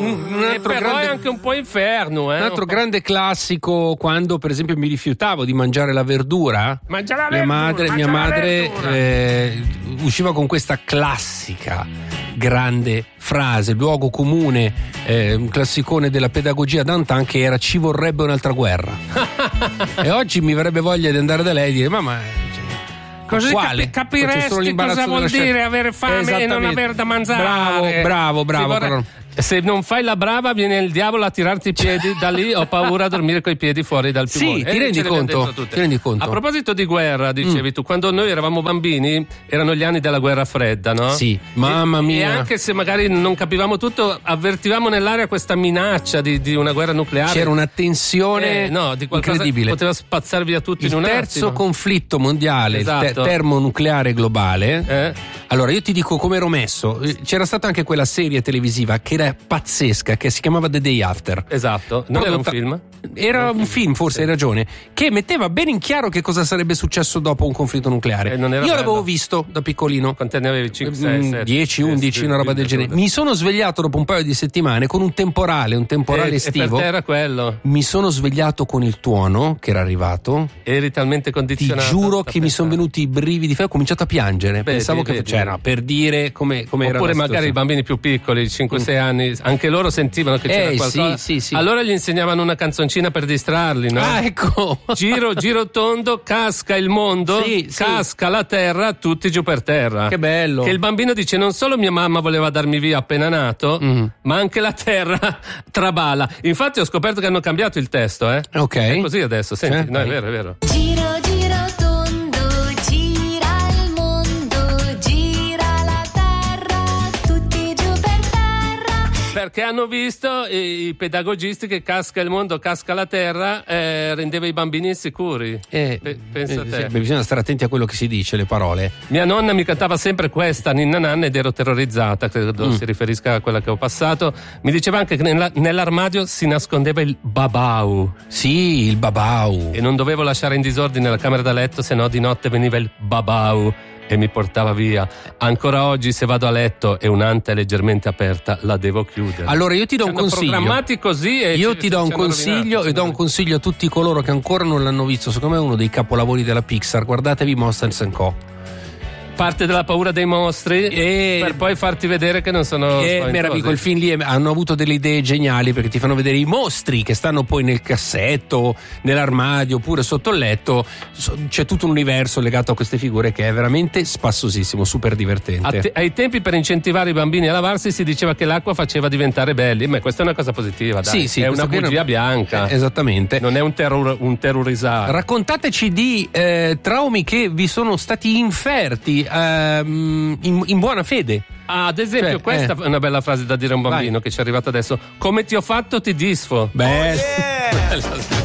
però è anche un po' inferno. Un altro grande classico, quando per esempio mi rifiutavo di mangiare la verdura. Mia madre usciva con questa classica grande frase, luogo comune, un classicone della pedagogia d'antan, che era: ci vorrebbe un'altra guerra. E oggi mi verrebbe voglia di andare da lei e dire: mamma, capiresti cosa vuol dire avere fame e non aver da mangiare. Bravo. Se non fai la brava, viene il diavolo a tirarti i piedi da lì. Ho paura a dormire coi piedi fuori dal piumone. Sì, ti rendi conto? A proposito di guerra, dicevi tu, quando noi eravamo bambini erano gli anni della guerra fredda, no? Sì, mamma mia. E anche se magari non capivamo tutto, avvertivamo nell'aria questa minaccia di una guerra nucleare. C'era una tensione di qualcosa incredibile. Poteva spazzare via tutti in un attimo. Il terzo conflitto mondiale, esatto, termonucleare globale. Allora, io ti dico come ero messo. C'era stata anche quella serie televisiva che era pazzesca, che si chiamava The Day After. Esatto, non era un film? Era un film, forse, hai ragione, che metteva bene in chiaro che cosa sarebbe successo dopo un conflitto nucleare. Io l'avevo visto da piccolino. Quanti anni avevi? 5, 6, 7, 10, 11, una roba del genere. Mi sono svegliato dopo un paio di settimane con un temporale estivo. E per te era quello? Mi sono svegliato con il tuono che era arrivato. Eri talmente condizionato. Ti giuro che mi sono venuti i brividi, ho cominciato a piangere. Pensavo che c'era, per dire come era. Oppure magari i bambini più piccoli, 5-6 anni, anche loro sentivano che c'era qualcosa. Sì. Allora gli insegnavano una canzoncina per distrarli, no? Ah, ecco. Giro tondo, casca il mondo, casca la terra, tutti giù per terra. Che bello. Che il bambino dice: non solo mia mamma voleva darmi via appena nato, ma anche la terra trabala. Infatti ho scoperto che hanno cambiato il testo, Ok. È così adesso, senti, no, è vero. Giro tondo, gira il mondo, gira la terra, tutti giù per terra. Perché hanno visto i pedagogisti che casca il mondo, casca la terra, rendeva i bambini insicuri. Pensa a te. Bisogna stare attenti a quello che si dice, le parole. Mia nonna mi cantava sempre questa, Ninna Nanna, ed ero terrorizzata, credo si riferisca a quella che ho passato. Mi diceva anche che nell'armadio si nascondeva il babau. Sì, il babau. E non dovevo lasciare in disordine la camera da letto, se no di notte veniva il babau e mi portava via. Ancora oggi, se vado a letto e un'anta è leggermente aperta, la devo chiudere. Allora io ti do un consiglio. Programmati così e io ti do un consiglio e do un consiglio a tutti coloro che ancora non l'hanno visto. Secondo me è uno dei capolavori della Pixar. Guardatevi Monsters & Co. Parte della paura dei mostri per poi farti vedere che non sono meraviglioso. Quel film lì hanno avuto delle idee geniali, perché ti fanno vedere i mostri che stanno poi nel cassetto, nell'armadio oppure sotto il letto. C'è tutto un universo legato a queste figure che è veramente spassosissimo, super divertente. Ai tempi, per incentivare i bambini a lavarsi, si diceva che l'acqua faceva diventare belli. Ma questa è una cosa positiva, dai. Sì, è una bugia bianca. Esattamente. Non è un terrorizzare. Raccontateci di traumi che vi sono stati inferti in buona fede. Ad esempio, questa è una bella frase da dire a un bambino che ci è arrivata adesso: come ti ho fatto ti disfo. Bello.